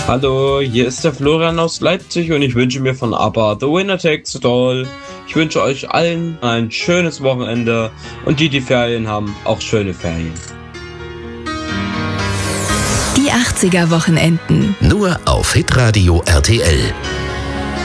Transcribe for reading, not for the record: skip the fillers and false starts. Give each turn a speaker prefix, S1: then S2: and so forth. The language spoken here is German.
S1: Hallo, hier ist der Florian aus Leipzig und ich wünsche mir von ABBA The Winner Takes It All. Ich wünsche euch allen ein schönes Wochenende und die Ferien haben, auch schöne Ferien.
S2: Die 80er Wochenenden.
S3: Nur auf Hitradio RTL.